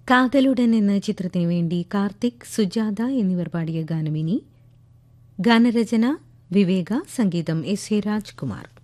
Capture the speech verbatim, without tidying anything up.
കാതലുടൻ എന്ന ചിത്രത്തിനു വേണ്ടി കാർത്തിക്, സുജാത എന്നിവർ പാടിയ ഗാനമിനി. ഗാനരചന വിവേക, സംഗീതം എസ് എ രാജ്കുമാർ.